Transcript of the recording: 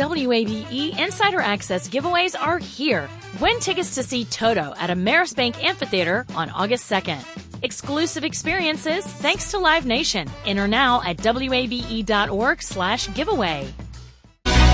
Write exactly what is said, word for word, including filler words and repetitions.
W A B E Insider Access giveaways are here. Win tickets to see Toto at Ameris Bank Amphitheater on August second. Exclusive experiences thanks to Live Nation. Enter now at W A B E dot org slash giveaway.